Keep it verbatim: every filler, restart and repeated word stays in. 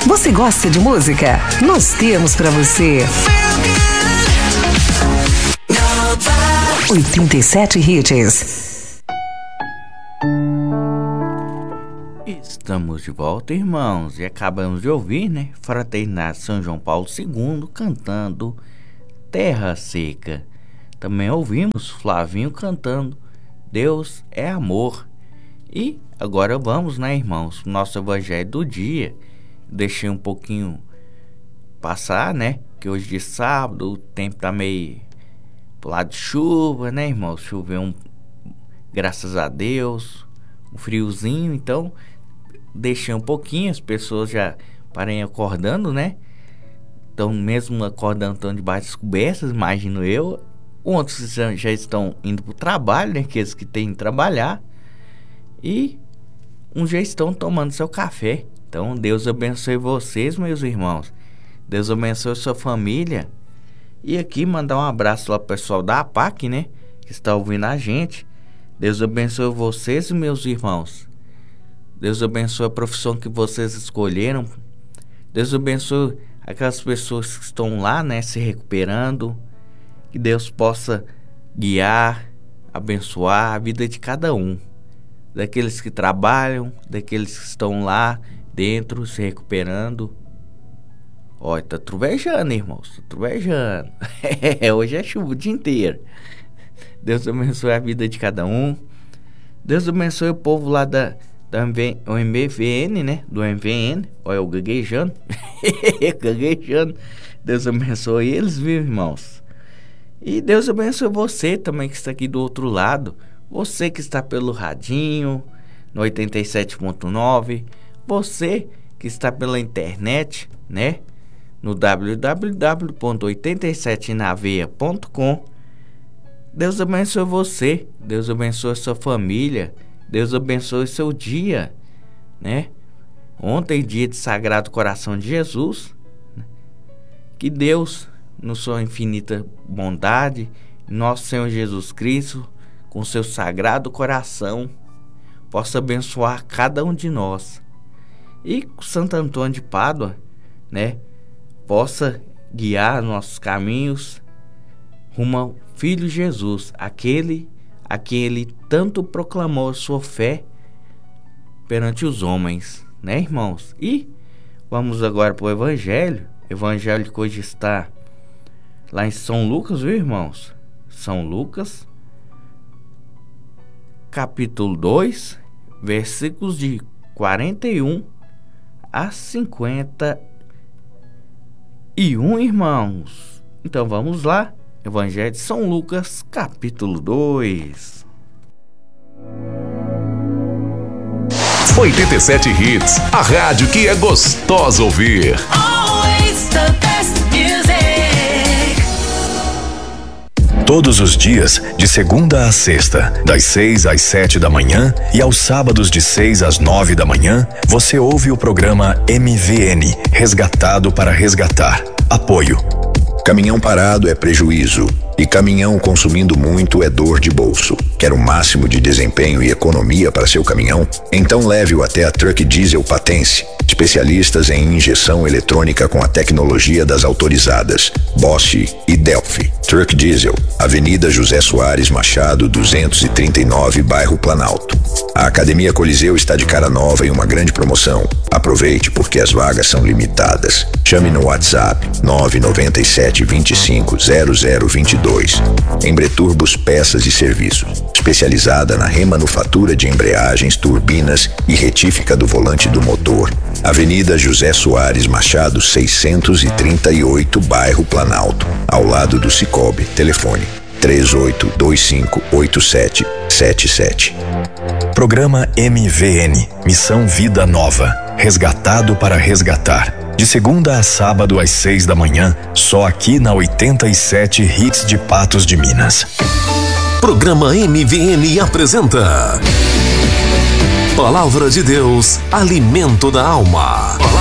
Você gosta de música? Nós temos pra você. oitenta e sete Hits. Estamos de volta, irmãos, e acabamos de ouvir, né? Fraternidade São João Paulo segundo cantando Terra Seca. Também ouvimos Flavinho cantando Deus é Amor. E agora vamos, né, irmãos, nosso evangelho do dia. Deixei um pouquinho passar, né? Que hoje de sábado o tempo tá meio pro lado de chuva, né, irmãos? Choveu um, graças a Deus, um friozinho, então deixei um pouquinho, as pessoas já parem acordando, né? Então, mesmo acordando, estão debaixo das cobertas, imagino eu. Outros já, já estão indo pro trabalho, né? Aqueles que têm que trabalhar. E uns já estão tomando seu café. Então, Deus abençoe vocês, meus irmãos. Deus abençoe sua família. E aqui mandar um abraço lá pro pessoal da A P A C, né? Que está ouvindo a gente. Deus abençoe vocês, meus irmãos. Deus abençoe a profissão que vocês escolheram. Deus abençoe aquelas pessoas que estão lá, né? Se recuperando. Que Deus possa guiar, abençoar a vida de cada um. Daqueles que trabalham, daqueles que estão lá dentro se recuperando. Olha, tá trovejando, irmãos, tá trovejando. Hoje é chuva o dia inteiro. Deus abençoe a vida de cada um. Deus abençoe o povo lá da, da M V N, né? Do M V N. Olha, eu gaguejando. Gaguejando. Deus abençoe eles, viu, irmãos? E Deus abençoe você também que está aqui do outro lado. Você que está pelo radinho, no oitenta e sete ponto nove. Você que está pela internet, né? No w w w ponto oitenta e sete na veia ponto com. Deus abençoe você. Deus abençoe sua família. Deus abençoe seu dia, né? Ontem, dia de Sagrado Coração de Jesus. Que Deus, na sua infinita bondade, nosso Senhor Jesus Cristo, com seu sagrado coração, possa abençoar cada um de nós. E Santo Antônio de Pádua, né, possa guiar nossos caminhos rumo ao Filho Jesus, aquele a quem ele tanto proclamou sua fé perante os homens, né, irmãos? E vamos agora para o Evangelho. Evangelho que hoje está lá em São Lucas, viu, irmãos? São Lucas, capítulo dois, versículos de quarenta e um a cinquenta e um, irmãos. Então vamos lá. Evangelho de São Lucas, capítulo dois. oitenta e sete Hits, a rádio que é gostosa ouvir. Always the best music. Todos os dias, de segunda a sexta, das seis às sete da manhã e aos sábados de seis às nove da manhã, você ouve o programa M V N, Resgatado para Resgatar. Apoio. Caminhão parado é prejuízo e caminhão consumindo muito é dor de bolso. Quer o máximo de desempenho e economia para seu caminhão? Então leve-o até a Truck Diesel Patense, especialistas em injeção eletrônica com a tecnologia das autorizadas Bosch e Delphi. Truck Diesel, Avenida José Soares Machado, duzentos e trinta e nove, bairro Planalto. A Academia Coliseu está de cara nova em uma grande promoção. Aproveite porque as vagas são limitadas. Chame no WhatsApp nove nove sete, dois cinco, zero zero dois dois. Embreturbos Peças e Serviços, especializada na remanufatura de embreagens, turbinas e retífica do volante do motor. Avenida José Soares Machado, seiscentos e trinta e oito, bairro Planalto, ao lado do Cicobi. Telefone três oito dois cinco, oito sete sete sete. Programa M V N, Missão Vida Nova, Resgatado para Resgatar. De segunda a sábado às seis da manhã, só aqui na oitenta e sete Hits de Patos de Minas. Programa M V N apresenta Palavra de Deus, alimento da alma.